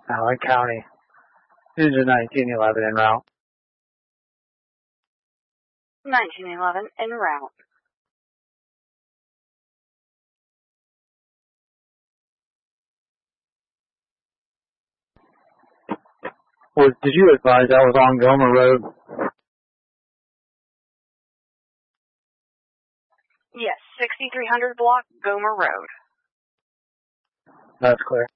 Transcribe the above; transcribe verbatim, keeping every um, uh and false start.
Allen County. Engine nineteen eleven en route. nineteen eleven en route. Was, did you advise that was on Gomer Road? Yes, sixty-three hundred block, Gomer Road. That's clear.